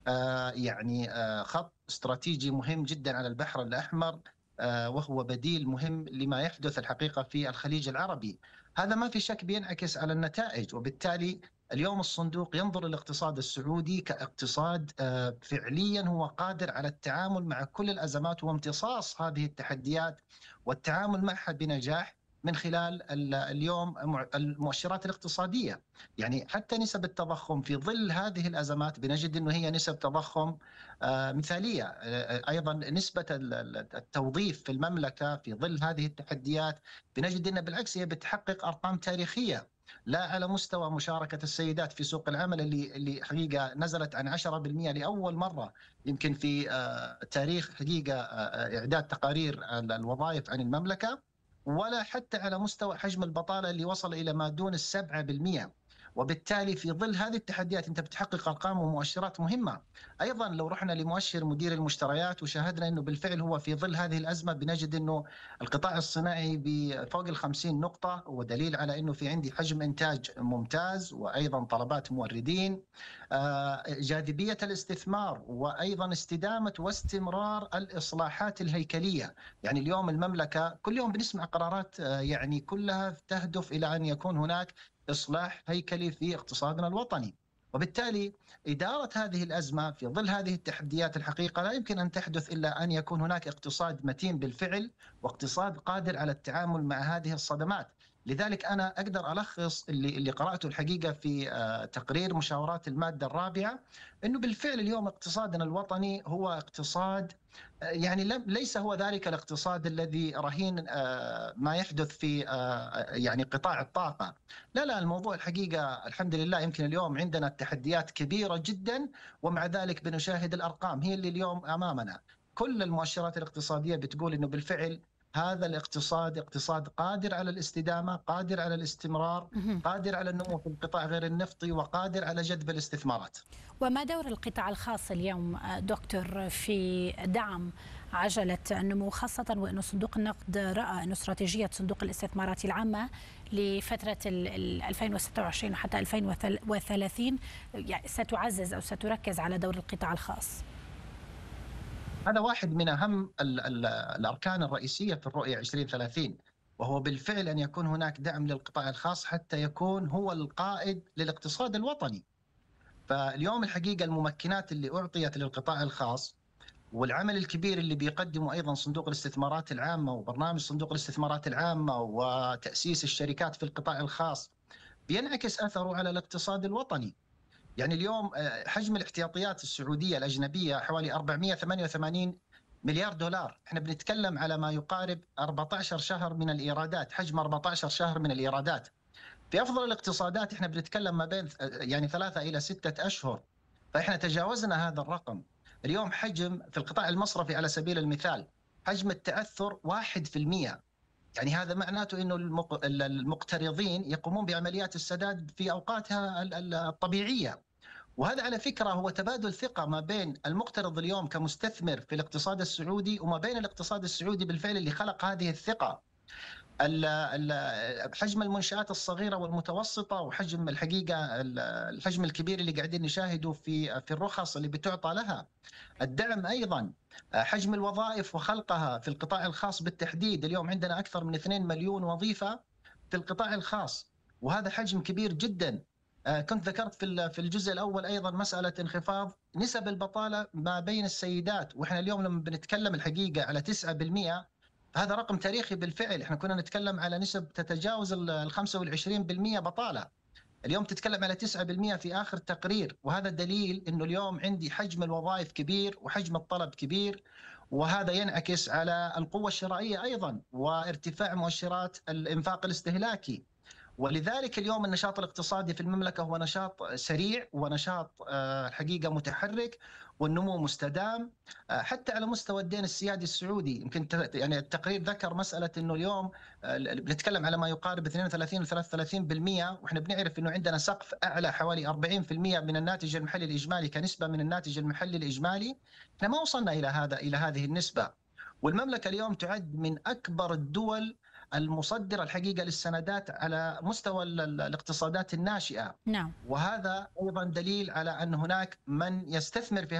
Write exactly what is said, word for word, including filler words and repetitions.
يعني خط استراتيجي مهم جدا على البحر الأحمر، وهو بديل مهم لما يحدث الحقيقة في الخليج العربي. هذا ما في شك بينعكس على النتائج، وبالتالي اليوم الصندوق ينظر للاقتصاد السعودي كاقتصاد فعليا هو قادر على التعامل مع كل الأزمات وامتصاص هذه التحديات والتعامل معها بنجاح من خلال اليوم المؤشرات الاقتصادية. يعني حتى نسب التضخم في ظل هذه الأزمات بنجد أنه هي نسب تضخم مثالية. أيضا نسبة التوظيف في المملكة في ظل هذه التحديات بنجد أنه بالعكس هي بتحقق أرقام تاريخية، لا على مستوى مشاركة السيدات في سوق العمل اللي اللي حقيقة نزلت عن عشرة بالمئة لأول مرة يمكن في تاريخ حقيقة إعداد تقارير الوظائف عن المملكة، ولا حتى على مستوى حجم البطالة اللي وصل إلى ما دون السبعة بالمئة. وبالتالي في ظل هذه التحديات أنت بتحقق أرقام ومؤشرات مهمة. أيضا لو رحنا لمؤشر مدير المشتريات وشاهدنا أنه بالفعل هو في ظل هذه الأزمة بنجد أنه القطاع الصناعي بفوق الخمسين نقطة، ودليل على أنه في عندي حجم إنتاج ممتاز وأيضا طلبات موردين، جاذبية الاستثمار، وأيضا استدامة واستمرار الإصلاحات الهيكلية. يعني اليوم المملكة كل يوم بنسمع قرارات يعني كلها تهدف إلى أن يكون هناك إصلاح هيكلي في اقتصادنا الوطني. وبالتالي إدارة هذه الأزمة في ظل هذه التحديات الحقيقة لا يمكن أن تحدث إلا أن يكون هناك اقتصاد متين بالفعل، واقتصاد قادر على التعامل مع هذه الصدمات. لذلك أنا أقدر ألخص اللي, اللي قرأته الحقيقة في تقرير مشاورات المادة الرابعة، أنه بالفعل اليوم اقتصادنا الوطني هو اقتصاد يعني ليس هو ذلك الاقتصاد الذي رهين ما يحدث في يعني قطاع الطاقة. لا لا الموضوع الحقيقة الحمد لله يمكن اليوم عندنا تحديات كبيرة جدا، ومع ذلك بنشاهد الأرقام هي اللي اليوم أمامنا. كل المؤشرات الاقتصادية بتقول أنه بالفعل هذا الاقتصاد اقتصاد قادر على الاستدامة، قادر على الاستمرار، قادر على النمو في القطاع غير النفطي، وقادر على جذب الاستثمارات. وما دور القطاع الخاص اليوم دكتور في دعم عجلة النمو، خاصة وأن صندوق النقد رأى أن استراتيجية صندوق الاستثمارات العامة لفترة ألفين وستة وعشرين وحتى ألفين وثلاثين ستعزز أو ستركز على دور القطاع الخاص؟ هذا واحد من أهم ال ال الأركان الرئيسية في الرؤية عشرين ثلاثين، وهو بالفعل أن يكون هناك دعم للقطاع الخاص حتى يكون هو القائد للاقتصاد الوطني. فاليوم الحقيقة الممكنات اللي أعطيت للقطاع الخاص والعمل الكبير اللي بيقدمه أيضا صندوق الاستثمارات العامة وبرنامج صندوق الاستثمارات العامة وتأسيس الشركات في القطاع الخاص بينعكس أثره على الاقتصاد الوطني. يعني اليوم حجم الاحتياطيات السعودية الأجنبية حوالي أربعمئة وثمانية وثمانين مليار دولار، احنا بنتكلم على ما يقارب أربعة عشر شهر من الإيرادات، حجم أربعة عشر شهر من الإيرادات. في أفضل الاقتصادات احنا بنتكلم ما بين يعني ثلاثة إلى ستة أشهر، فاحنا تجاوزنا هذا الرقم. اليوم حجم في القطاع المصرفي على سبيل المثال حجم التأثر واحد في المئة، يعني هذا معناته أنه المقترضين يقومون بعمليات السداد في أوقاتها الطبيعية. وهذا على فكرة هو تبادل ثقة ما بين المقترض اليوم كمستثمر في الاقتصاد السعودي وما بين الاقتصاد السعودي بالفعل اللي خلق هذه الثقة. حجم المنشآت الصغيرة والمتوسطة وحجم الحقيقة الحجم الكبير اللي قاعدين نشاهده في في الرخص اللي بتعطى لها، الدعم أيضا، حجم الوظائف وخلقها في القطاع الخاص بالتحديد. اليوم عندنا أكثر من اثنين مليون وظيفة في القطاع الخاص، وهذا حجم كبير جدا. كنت ذكرت في في الجزء الأول أيضا مسألة انخفاض نسب البطالة ما بين السيدات، وإحنا اليوم لما بنتكلم الحقيقة على تسعة بالمئة هذا رقم تاريخي بالفعل. احنا كنا نتكلم على نسب تتجاوز ال خمسة وعشرين بالمئة بطالة، اليوم تتكلم على تسعة بالمئة في آخر تقرير، وهذا دليل انه اليوم عندي حجم الوظائف كبير وحجم الطلب كبير، وهذا ينعكس على القوة الشرائية أيضا وارتفاع مؤشرات الإنفاق الاستهلاكي. ولذلك اليوم النشاط الاقتصادي في المملكة هو نشاط سريع ونشاط حقيقة متحرك والنمو مستدام. حتى على مستوى الدين السيادي السعودي يمكن يعني التقرير ذكر مسألة أنه اليوم بنتكلم على ما يقارب اثنين وثلاثين وثلاثة وثلاثين بالمئة، وإحنا بنعرف أنه عندنا سقف أعلى حوالي أربعين بالمئة من الناتج المحلي الإجمالي كنسبة من الناتج المحلي الإجمالي. إحنا ما وصلنا إلى هذا إلى هذه النسبة، والمملكة اليوم تعد من أكبر الدول المصدر الحقيقة للسندات على مستوى الاقتصادات الناشئة. نعم. وهذا أيضا دليل على أن هناك من يستثمر في